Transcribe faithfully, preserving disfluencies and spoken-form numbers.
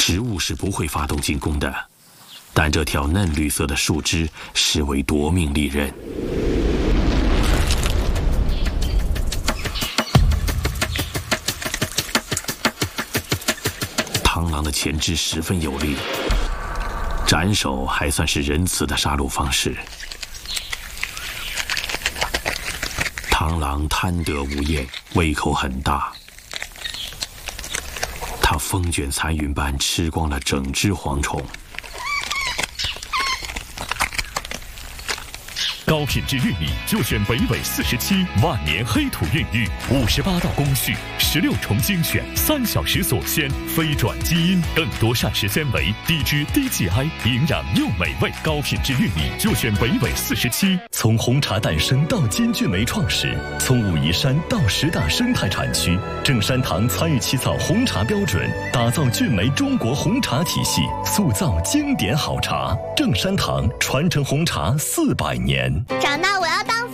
植物是不会发动进攻的，但这条嫩绿色的树枝实为夺命利刃。螳螂的前肢十分有力，斩首还算是仁慈的杀戮方式。螳螂贪得无厌，胃口很大。它风卷残云般吃光了整只蝗虫。 高品质玉米就选北纬四十七万年黑土孕育，五十八道工序，十六重精选，三小时锁鲜，非转基因，更多膳食纤维，低脂低 G I， 营养又美味。高品质玉米就选北纬四十七。从红茶诞生到金骏眉创始，从武夷山到十大生态产区，正山堂参与起草红茶标准，打造骏眉中国红茶体系，塑造经典好茶。正山堂传承红茶四百年。 长大我要当